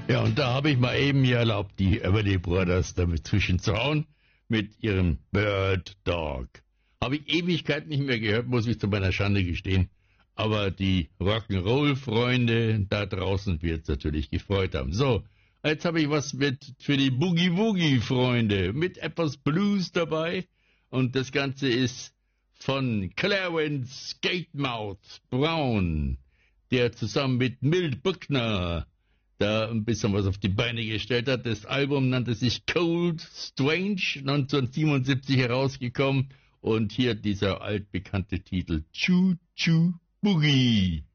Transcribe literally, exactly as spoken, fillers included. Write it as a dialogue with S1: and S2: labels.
S1: Ja, und da habe ich mal eben mir erlaubt, die Everly Brothers damit zwischenzuhauen mit ihrem Bird Dog. Habe ich Ewigkeit nicht mehr gehört, muss ich zu meiner Schande gestehen. Aber die Rock'n'Roll-Freunde da draußen wird es natürlich gefreut haben. So, jetzt habe ich was mit für die Boogie-Woogie-Freunde mit etwas Blues dabei. Und das Ganze ist von Clarence Gatemouth Brown, der zusammen mit Milt Buckner da ein bisschen was auf die Beine gestellt hat. Das Album nannte sich Cold Strange, neunzehnhundertsiebenundsiebzig herausgekommen. Und hier dieser altbekannte Titel Choo Choo Boogie.